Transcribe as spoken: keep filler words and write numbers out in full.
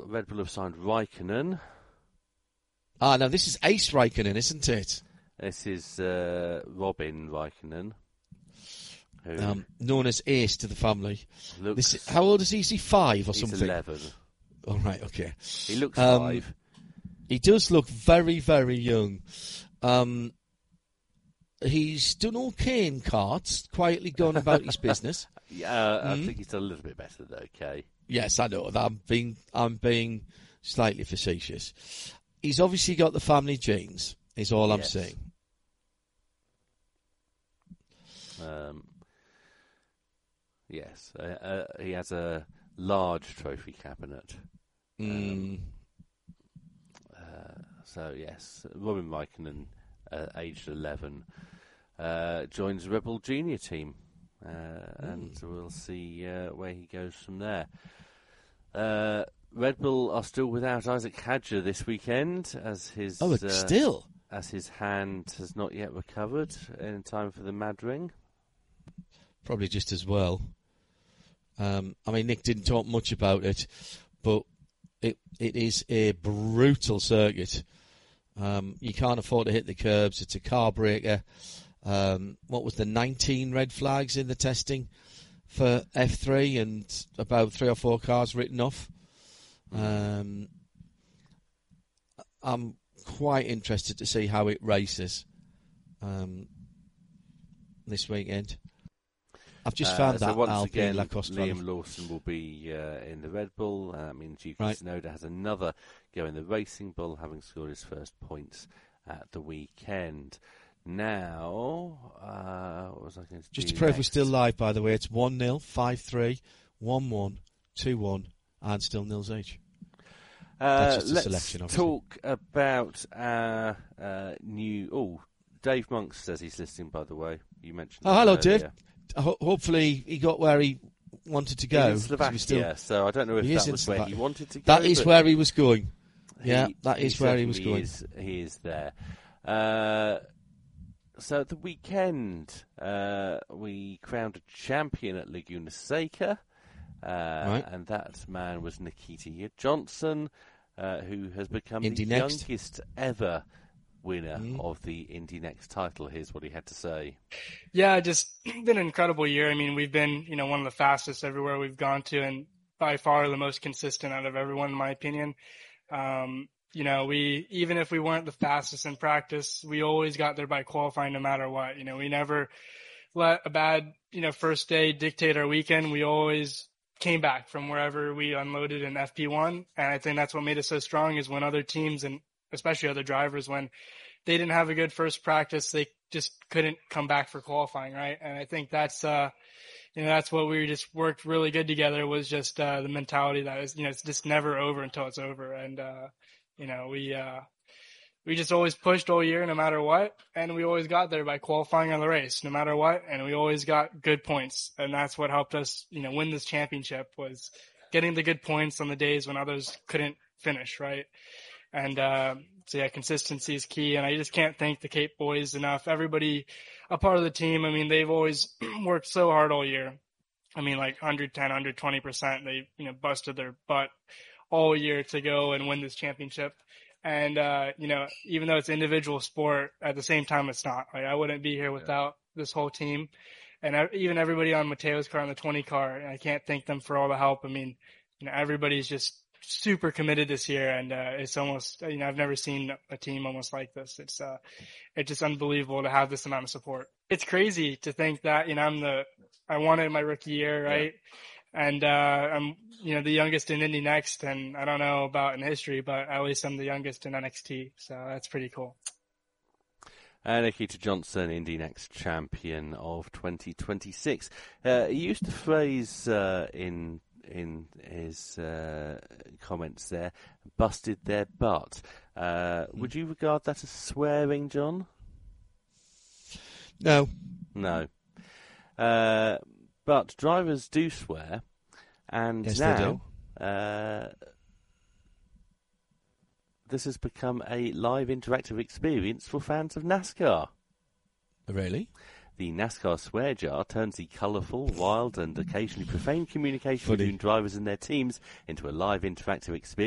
Red Bull have signed Raikkonen. Ah, now this is Ace Raikkonen, isn't it? This is uh, Robin Raikkonen. Who Um, known as Ace to the family. looks, This, how old is he? Is he five or he's something? eleven. All right, okay. He looks Um, five. He does look very, very young. Um, he's done okay in karts, quietly going about his business. Yeah, I Mm. think he's done a little bit better than okay. Yes, I know that. I'm being, I'm being slightly facetious. He's obviously got the family genes, is all I'm Yes. saying. Um, yes, uh, uh, he has a large trophy cabinet. Mm. Uh, so, yes, Robin Raikkonen, uh, aged eleven, uh, joins the Red Bull Junior team. Uh, Mm. And we'll see uh, where he goes from there. Uh, Red Bull are still without Isaac Hadjar this weekend, as his Oh, uh, still? as his hand has not yet recovered in time for the Mad Ring. Probably just as well. Um, I mean, Nick didn't talk much about it, but it it is a brutal circuit. Um, you can't afford to hit the curbs. It's a car breaker. Um, what was the nineteen red flags in the testing for F three, and about three or four cars written off? Um, I'm quite interested to see how it races um, this weekend. I've just Uh, found so that once Alpine again, Lacoste Liam one. Lawson will be uh, in the Red Bull. Uh, that means Yuki Right. Tsunoda has another go in the Racing Bull, having scored his first points at the weekend. Now, uh, what was I going to Just do to prove next? we're still live, by the way, it's one nil, five three, one one, two one, and still nils each. Uh, That's just a let's selection, obviously. talk about our uh, new... Oh, Dave Monks says he's listening, by the way. You mentioned Oh, that hello, earlier. Dave. Ho- hopefully he got where he wanted to go. He's in 'cause Slovakia, he was still- so I don't know if He is that in was where he Slovakia. wanted to go. That is but where he was going. he- Yeah, that he is where he was certainly going. Is, he is there. Uh, so at the weekend, uh, we crowned a champion at Laguna Seca, uh, Right. and that man was Nikita Johnson, uh, who has become Indy the Next. youngest ever winner Mm. of the Indy Next title. Here's what he had to say. Yeah, just been an incredible year. I mean, we've been, you know, one of the fastest everywhere we've gone to, and by far the most consistent out of everyone, in my opinion. Um, you know, we, even if we weren't the fastest in practice, we always got there by qualifying no matter what. You know, we never let a bad, you know, first day dictate our weekend. We always came back from wherever we unloaded in F P one. And I think that's what made us so strong, is when other teams, and especially other drivers, when they didn't have a good first practice, they just couldn't come back for qualifying, right? And I think that's, uh, you know, that's what we just worked really good together, was just, uh, the mentality that is, you know, it's just never over until it's over. And, uh, you know, we, uh, we just always pushed all year no matter what. And we always got there by qualifying on the race no matter what. And we always got good points. And that's what helped us, you know, win this championship, was getting the good points on the days when others couldn't finish, right? And, uh, so yeah, consistency is key. And I just can't thank the Cape boys enough. Everybody, a part of the team, I mean, they've always worked so hard all year. I mean, like one hundred ten, one hundred twenty percent. They, you know, busted their butt all year to go and win this championship. And, uh, you know, even though it's individual sport, at the same time, it's not. Like, I wouldn't be here without this whole team. And I, even everybody on Mateo's car, on the twenty car, and I can't thank them for all the help. I mean, you know, everybody's just super committed this year, and uh, it's almost, you know, I've never seen a team almost like this. It's uh, it's just unbelievable to have this amount of support. It's crazy to think that, you know, I'm the, I won it in my rookie year, right? Yeah. And uh, I'm, you know, the youngest in Indy Next, and I don't know about in history, but at least I'm the youngest in N X T, so that's pretty cool. Uh, Nikita Johnson, Indy Next champion of twenty twenty-six. Uh, he used the phrase uh, in in his uh, comments there, busted their butt. Uh, would you regard that as swearing, John? No. No. Uh, but drivers do swear, and yes, now uh, this has become a live interactive experience for fans of NASCAR. Really? The NASCAR swear jar turns the colourful, wild and occasionally profane communication Funny. between drivers and their teams into a live interactive experience.